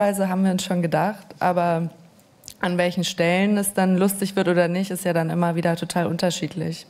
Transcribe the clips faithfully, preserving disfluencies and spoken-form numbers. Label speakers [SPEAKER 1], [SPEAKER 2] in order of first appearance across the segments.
[SPEAKER 1] Haben wir uns schon gedacht, aber an welchen Stellen es dann lustig wird oder nicht, ist ja dann immer wieder total unterschiedlich.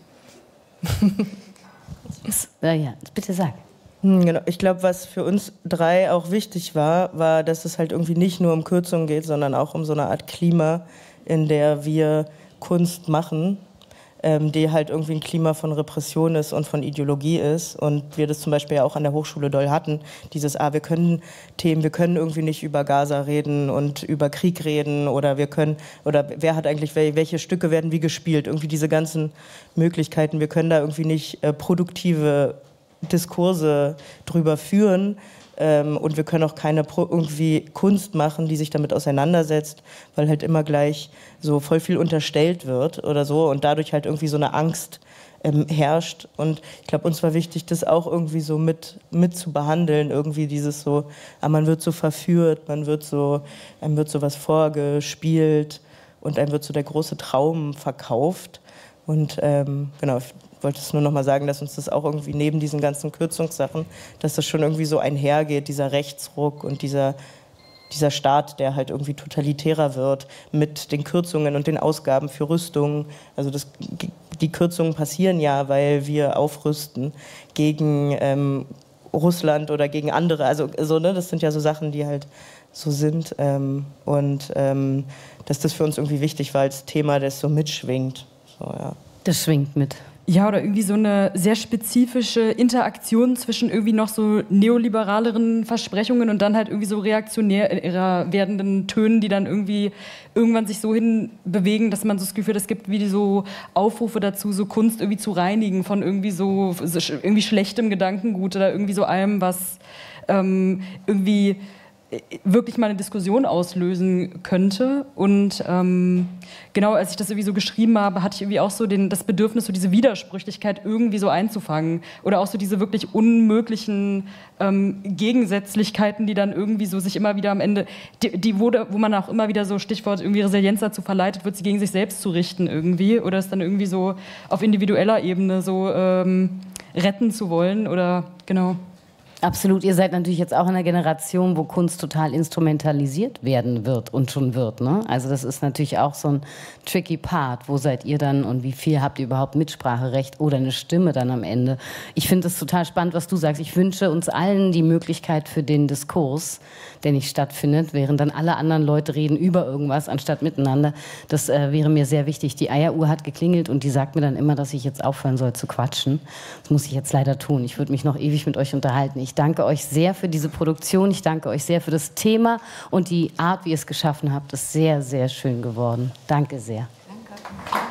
[SPEAKER 2] Ja, ja, bitte sag.
[SPEAKER 3] Genau. Ich glaube, was für uns drei auch wichtig war, war, dass es halt irgendwie nicht nur um Kürzungen geht, sondern auch um so eine Art Klima, in der wir Kunst machen, ähm, die halt irgendwie ein Klima von Repression ist und von Ideologie ist. Und wir das zum Beispiel ja auch an der Hochschule doll hatten, dieses, ah, wir können Themen, wir können irgendwie nicht über Gaza reden und über Krieg reden oder wir können, oder wer hat eigentlich, welche Stücke werden wie gespielt, irgendwie diese ganzen Möglichkeiten, wir können da irgendwie nicht äh, produktive Diskurse drüber führen, ähm, und wir können auch keine Pro irgendwie Kunst machen, die sich damit auseinandersetzt, weil halt immer gleich so voll viel unterstellt wird oder so und dadurch halt irgendwie so eine Angst ähm, herrscht. Und ich glaube, uns war wichtig, das auch irgendwie so mit, mit zu behandeln, irgendwie dieses so, ah, man wird so verführt, man wird so, einem wird so was vorgespielt und einem wird so der große Traum verkauft. Und ähm, genau, ich wollte es nur noch mal sagen, dass uns das auch irgendwie neben diesen ganzen Kürzungssachen, dass das schon irgendwie so einhergeht, dieser Rechtsruck und dieser, dieser Staat, der halt irgendwie totalitärer wird mit den Kürzungen und den Ausgaben für Rüstung. Also das, die Kürzungen passieren ja, weil wir aufrüsten gegen ähm, Russland oder gegen andere. Also so, ne, das sind ja so Sachen, die halt so sind. Ähm, und ähm, dass das für uns irgendwie wichtig war als Thema, das so mitschwingt. So, ja.
[SPEAKER 2] Das schwingt mit.
[SPEAKER 4] Ja, oder irgendwie so eine sehr spezifische Interaktion zwischen irgendwie noch so neoliberaleren Versprechungen und dann halt irgendwie so reaktionärer werdenden Tönen, die dann irgendwie irgendwann sich so hinbewegen, dass man so das Gefühl hat, es gibt wie so Aufrufe dazu, so Kunst irgendwie zu reinigen von irgendwie so irgendwie schlechtem Gedankengut oder irgendwie so allem, was ähm, irgendwie wirklich mal eine Diskussion auslösen könnte. Und ähm, genau, als ich das irgendwie so geschrieben habe, hatte ich irgendwie auch so den, das Bedürfnis, so diese Widersprüchlichkeit irgendwie so einzufangen. Oder auch so diese wirklich unmöglichen ähm, Gegensätzlichkeiten, die dann irgendwie so sich immer wieder am Ende, die, die wurde, wo man auch immer wieder so, Stichwort irgendwie Resilienz dazu verleitet wird, sie gegen sich selbst zu richten irgendwie. Oder es dann irgendwie so auf individueller Ebene so ähm, retten zu wollen. Oder genau.
[SPEAKER 2] Absolut, ihr seid natürlich jetzt auch in einer Generation, wo Kunst total instrumentalisiert werden wird und schon wird, ne? Also das ist natürlich auch so ein tricky Part. Wo seid ihr dann und wie viel habt ihr überhaupt Mitspracherecht oder eine Stimme dann am Ende? Ich finde es total spannend, was du sagst. Ich wünsche uns allen die Möglichkeit für den Diskurs, der nicht stattfindet, während dann alle anderen Leute reden über irgendwas, anstatt miteinander. Das äh, wäre mir sehr wichtig. Die Eieruhr hat geklingelt und die sagt mir dann immer, dass ich jetzt aufhören soll zu quatschen. Das muss ich jetzt leider tun. Ich würde mich noch ewig mit euch unterhalten. Ich danke euch sehr für diese Produktion. Ich danke euch sehr für das Thema und die Art, wie ihr es geschaffen habt, ist sehr, sehr schön geworden. Danke sehr. Danke.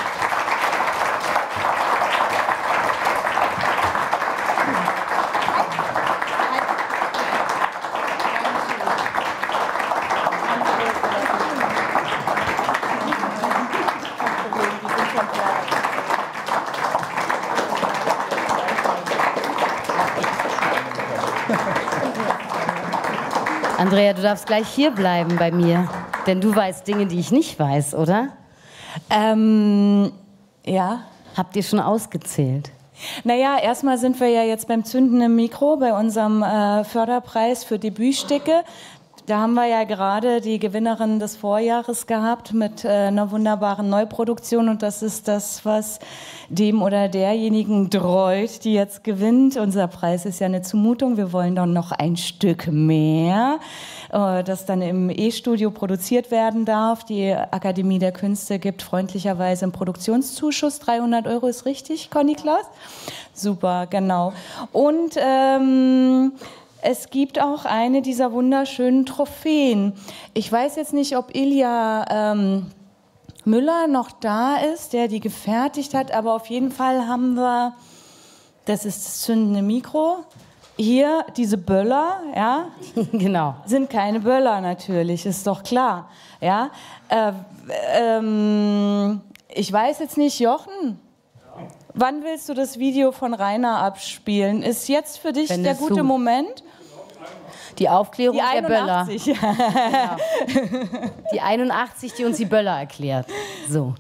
[SPEAKER 2] Andrea, du darfst gleich hier bleiben bei mir, denn du weißt Dinge, die ich nicht weiß, oder?
[SPEAKER 5] Ähm, ja.
[SPEAKER 2] Habt ihr schon ausgezählt?
[SPEAKER 5] Naja, erstmal sind wir ja jetzt beim zündenden Mikro, bei unserem äh, Förderpreis für Debütstücke. Da haben wir ja gerade die Gewinnerin des Vorjahres gehabt mit äh, einer wunderbaren Neuproduktion und das ist das, was dem oder derjenigen dreut, die jetzt gewinnt. Unser Preis ist ja eine Zumutung, wir wollen dann noch ein Stück mehr, äh, das dann im E-Studio produziert werden darf. Die Akademie der Künste gibt freundlicherweise einen Produktionszuschuss, dreihundert Euro, ist richtig, Conny Klaus? Super, genau. Und ähm, es gibt auch eine dieser wunderschönen Trophäen. Ich weiß jetzt nicht, ob Ilja ähm, Müller noch da ist, der die gefertigt hat, aber auf jeden Fall haben wir, das ist das zündende Mikro, hier diese Böller, ja,
[SPEAKER 2] genau,
[SPEAKER 5] sind keine Böller natürlich, ist doch klar, ja. Äh, ähm, ich weiß jetzt nicht, Jochen, wann willst du das Video von Rainer abspielen? Ist jetzt für dich der gute
[SPEAKER 2] zu.
[SPEAKER 5] Moment?
[SPEAKER 2] Die Aufklärung
[SPEAKER 5] die
[SPEAKER 2] der Böller.
[SPEAKER 5] Genau.
[SPEAKER 2] Die einundachtzig, die uns die Böller erklärt. So.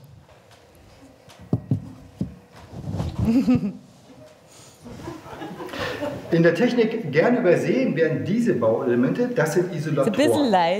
[SPEAKER 6] In der Technik gern übersehen werden diese Bauelemente, das sind Isolatoren.
[SPEAKER 5] Ist ein bisschen leicht.